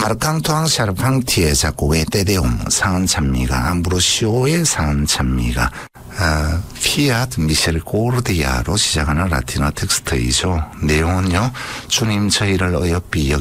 아르캉토앙 샤르팡티의 작곡의 때데움 상한찬미가 암브로시오의 상한찬미가 피아트 미셸 고르디아로 시작하는 라틴어 텍스트이죠. 내용은요. 주님 저희를 어여삐